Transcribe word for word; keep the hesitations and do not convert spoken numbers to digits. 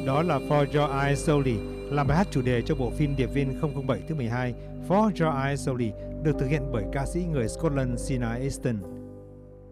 Đó là For Your Eyes Only, là bài hát chủ đề cho bộ phim Điệp viên không không bảy thứ mười hai. For Your Eyes Only được thực hiện bởi ca sĩ người Scotland Sina Easton.